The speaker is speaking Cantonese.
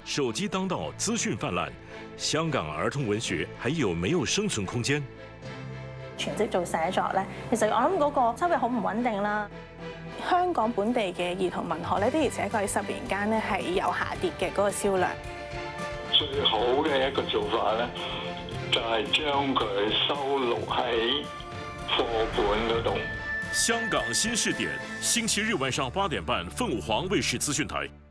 手機當道，資訊泛濫，香港兒童文學還有沒有生存空間？ 全職做寫作咧，其實我諗嗰個收入好唔穩定啦。香港本地嘅兒童文學咧，的而且確喺10年間咧係有下跌嘅嗰個銷量。 最好嘅一個做法咧，就係將佢收錄喺課本嗰度。 香港新視點，星期日晚上8點半，鳳凰衛視資訊台。